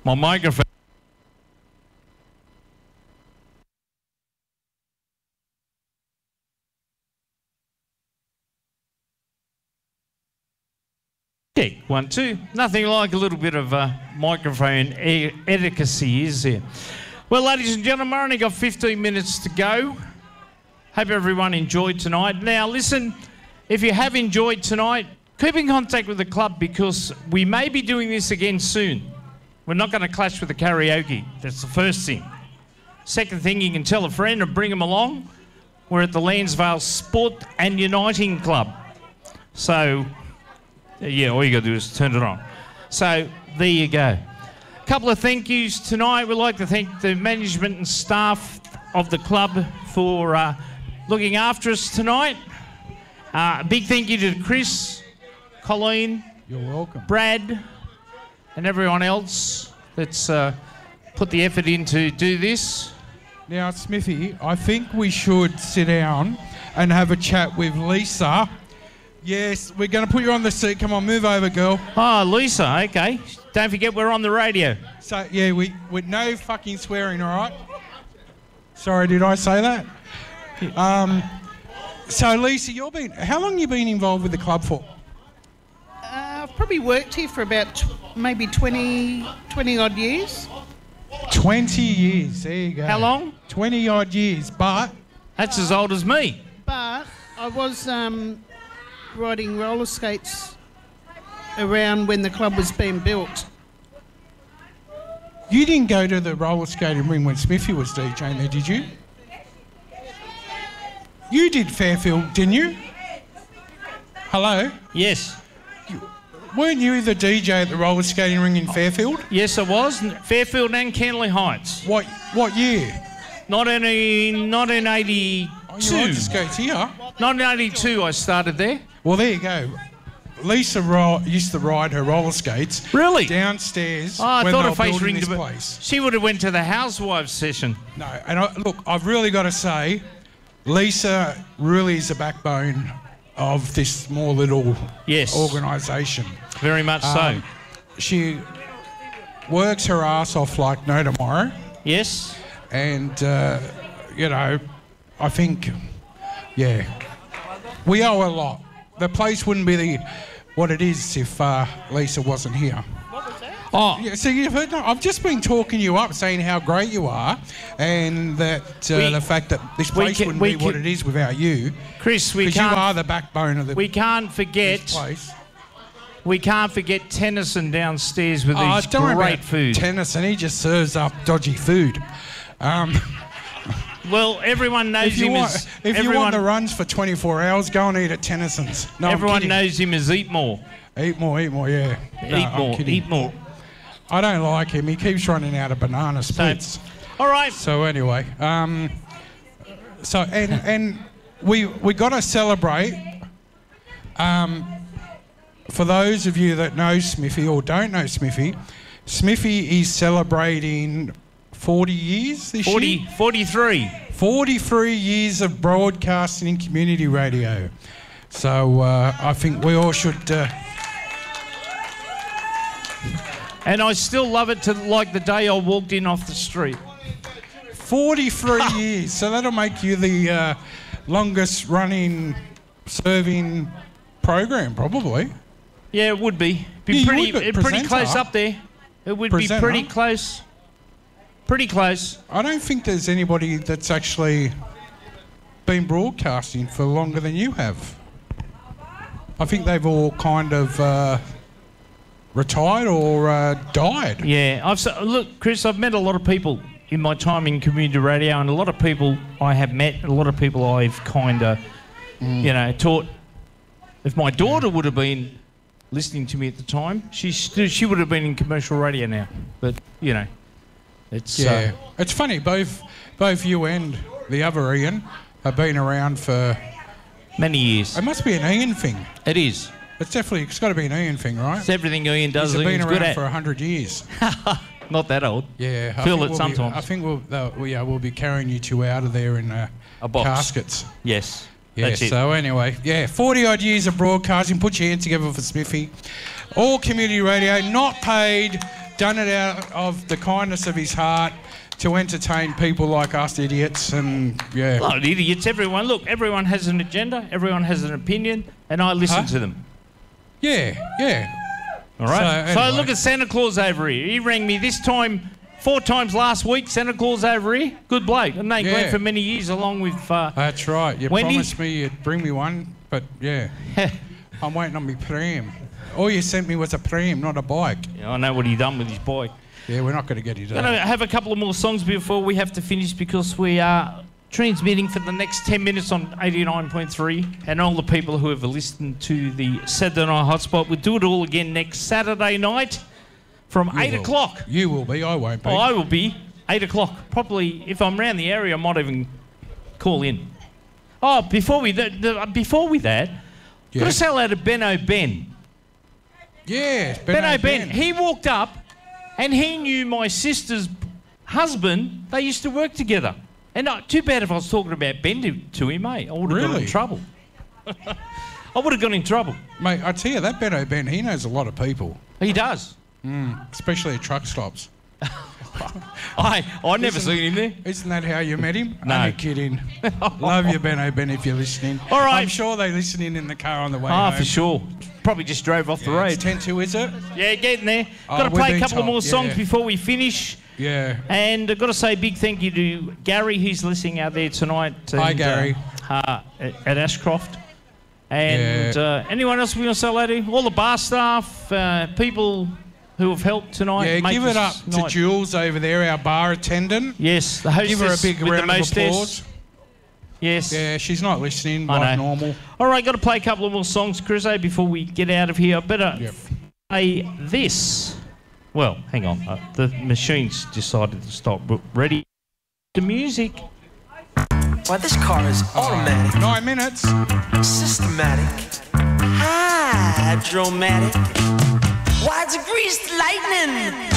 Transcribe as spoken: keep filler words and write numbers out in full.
My microphone. Check, one, two. Nothing like a little bit of uh, microphone e- etiquette, is there? Well, ladies and gentlemen, I only got fifteen minutes to go. Hope everyone enjoyed tonight. Now, listen, if you have enjoyed tonight, keep in contact with the club because we may be doing this again soon. We're not going to clash with the karaoke. That's the first thing. Second thing, you can tell a friend and bring them along. We're at the Landsvale Sport and Uniting Club. So... yeah, all you got to do is turn it on. So, there you go. A couple of thank yous tonight. We'd like to thank the management and staff of the club for uh, looking after us tonight. Uh, a big thank you to Chris, Colleen, you're welcome, Brad, and everyone else that's uh, put the effort in to do this. Now, Smithy, I think we should sit down and have a chat with Lisa. Yes, we're going to put you on the seat. Come on, move over, girl. Oh, Lisa, okay. Don't forget we're on the radio. So, yeah, we with no fucking swearing, all right? Sorry, did I say that? Um, so, Lisa, you've been... how long have you been involved with the club for? Uh, I've probably worked here for about t- maybe twenty, twenty odd years. twenty years, there you go. How long? twenty odd years, but... that's as old as me. But I was... Um, riding roller skates around when the club was being built. You didn't go to the roller skating ring when Smithy was DJing there, did you? You did Fairfield, didn't you? Hello? Yes. Weren't you the D J at the roller skating ring in Fairfield? Yes, I was. Fairfield and Canley Heights. What what year? nineteen, nineteen eighty-two. Oh, you ride the skates here? nineteen eighty-two I started there. Well, there you go. Lisa ro- used to ride her roller skates. Really? Downstairs Oh, I when thought they her were face building ringed this a place. She would have went to the housewives session. No, and I, look, I've really got to say, Lisa really is the backbone of this small little yes. organisation. Very much um, so. She works her ass off like no tomorrow. Yes. And, uh, you know, I think, yeah, we owe a lot. The place wouldn't be the, what it is if uh, Lisa wasn't here. What was that? Oh, yeah, so you've heard, no, I've just been talking you up, saying how great you are, and that uh, we, the fact that this place can, wouldn't be can, what it is without you. Chris, we can't. Because you are the backbone of the. We can't forget. This place. We can't forget Tennyson downstairs with oh, his don't great food. Tennyson, he just serves up dodgy food. Um, well, everyone knows if you him want, as... If everyone, you want the runs for twenty-four hours, go and eat at Tennyson's. No, everyone knows him as Eat More. Eat more, eat more, yeah. No, eat I'm more, kidding. eat more. I don't like him. He keeps running out of banana splits. So, all right. So anyway, um, so and and we we got to celebrate. Um, for those of you that know Smithy or don't know Smithy, Smithy is celebrating forty years this forty, year. forty-three. forty-three years of broadcasting in community radio. So uh, I think we all should. Uh, And I still love it to like the day I walked in off the street. forty-three years. So that'll make you the uh, longest running serving program, probably. Yeah, it would be. Be Yeah, pretty, would be. it pretty Presenter. close up there. It would Presenter. be pretty close. Pretty close. I don't think there's anybody that's actually been broadcasting for longer than you have. I think they've all kind of uh, retired or uh, died. Yeah, I've so, look, Chris. I've met a lot of people in my time in community radio, and a lot of people I have met, and a lot of people I've kind of, mm. you know, taught. If my daughter would have been listening to me at the time, she st- she would have been in commercial radio now. But you know, it's yeah. Uh, it's funny. Both both you and the other Ian have been around for many years. It must be an Ian thing. It is. It's definitely. It's got to be an Ian thing, right? It's everything Ian does. He's been Ian's around good at. for a hundred years. Not that old. Yeah, I feel think it we'll sometimes. Be, I think we'll uh, we, yeah, we'll be carrying you two out of there in uh, a box. caskets. Yes. Yeah. That's it. So anyway, yeah, forty odd years of broadcasting. Put your hands together for Smithy. All community radio, not paid, done it out of the kindness of his heart to entertain people like us idiots, and yeah. Not idiots, everyone. Look, everyone has an agenda, everyone has an opinion, and I listen Huh? to them. Yeah, yeah. All right? So, So, anyway. look at Santa Claus over here. He rang me this time, four times last week. Santa Claus over here. Good bloke. And they Yeah. went for many years along with... Uh, That's right. You Wendy? promised me you'd bring me one, but yeah. I'm waiting on my pram. All you sent me was a pram, not a bike. I know what he done with his boy. Yeah, we're not going to get into I'm going to that. have a couple of more songs before we have to finish because we are transmitting for the next ten minutes on eighty-nine point three, and all the people who have listened to the Saturday Night Hotspot. We'll do it all again next Saturday night from You eight will. o'clock. You will be, I won't be. Oh, I will be eight o'clock. Probably, if I'm around the area, I might even call in. Oh, before we th- th- before we that, Yeah. got to say hello to Benno Ben. Yeah, Benno Ben. He walked up, and he knew my sister's husband. They used to work together. And uh, too bad if I was talking about Ben to, to him, mate. I would have got Really? in trouble. I would have got in trouble. Mate, I tell you, that Benno Ben, he knows a lot of people, He does. especially at truck stops. I I never Isn't- seen him there. Isn't that how you met him? No. Only kidding. Love you, Benno Ben, if you're listening. All right. I'm sure they're listening in the car on the way Ah, home. for sure. Probably just drove off the Yeah, road. it's ten to, is it? Yeah, getting there. Oh, got to we've play a been couple of told, more songs yeah. before we finish. Yeah. And I've got to say a big thank you to Gary, who's listening out there tonight. Hi, and, Gary. Uh, uh, at, at Ashcroft. And uh, anyone else we want to say hello to? All the bar staff, uh, people who have helped tonight. Yeah, make give it up this to night- Jules over there, our bar attendant. Yes, the hostess Give her a big with the round of mostess. applause. Yes. Yeah, she's not listening I like know. normal. All right, got to play a couple of more songs, Chris, eh, before we get out of here. I better Yep. play this. Well, hang on. Uh, the machine's decided to stop. But ready? The music. Why, this car is automatic, Nine minutes. systematic, hydromatic. Why, it's greased lightning.